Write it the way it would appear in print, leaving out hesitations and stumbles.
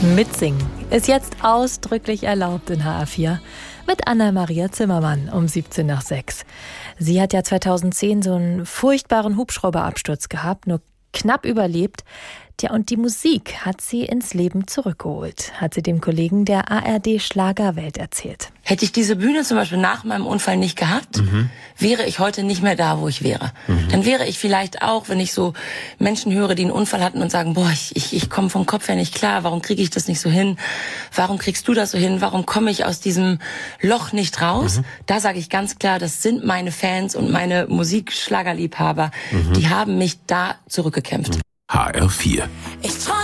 Mitsingen ist jetzt ausdrücklich erlaubt in HR4 mit Anna-Maria Zimmermann um 17 nach 6. Sie hat ja 2010 so einen furchtbaren Hubschrauberabsturz gehabt, nur knapp überlebt. Tja, und die Musik hat sie ins Leben zurückgeholt, hat sie dem Kollegen der ARD Schlagerwelt erzählt. Hätte ich diese Bühne zum Beispiel nach meinem Unfall nicht gehabt, wäre ich heute nicht mehr da, wo ich wäre. Dann wäre ich vielleicht auch, wenn ich so Menschen höre, die einen Unfall hatten und sagen, boah, ich komme vom Kopf her nicht klar, warum kriege ich das nicht so hin? Warum kriegst du das so hin? Warum komme ich aus diesem Loch nicht raus? Da sage ich ganz klar, das sind meine Fans und meine Musikschlagerliebhaber, die haben mich da zurückgekämpft. HR4